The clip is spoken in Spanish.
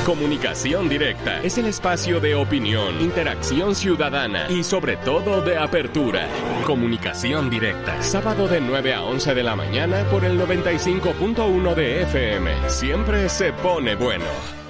Comunicación Directa es el espacio de opinión, interacción ciudadana y sobre todo de apertura. Comunicación Directa, sábado de 9 a 11 de la mañana por el 95.1 de FM. Siempre se pone bueno.